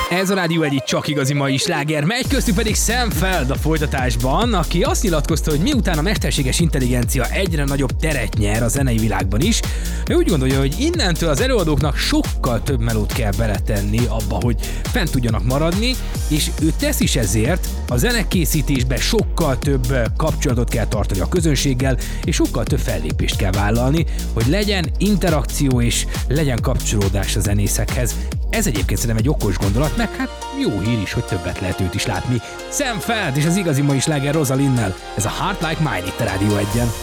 Ez a Rádió Egy csak igazi mai sláger, megy köztük pedig Sam Feld a folytatásban, aki azt nyilatkozta, hogy miután a mesterséges intelligencia egyre nagyobb teret nyer a zenei világban is, ő úgy gondolja, hogy innentől az előadóknak sokkal több melót kell beletenni abba, hogy fent tudjanak maradni, és ő tesz is ezért, a zenekészítésben sokkal több kapcsolatot kell tartani a közönséggel, és sokkal több fellépést kell vállalni, hogy legyen interakció és legyen kapcsolódás a zenészekhez. Ez egyébként szerintem egy okos gondolat, meg hát jó hír is, hogy többet lehet őt is látni. Sam Feld és az igazi mai sláger Rosalinnel. Ez a Heart Like Mine itt a Rádió Egyen.